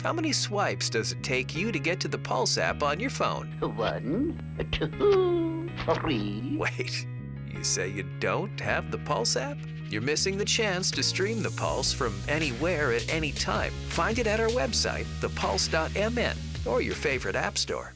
How many swipes does it take you to get to the Pulse app on your phone? 1, 2, 3. Wait, you say you don't have the Pulse app? You're missing the chance to stream the Pulse from anywhere at any time. Find it at our website, thepulse.mn, or your favorite app store.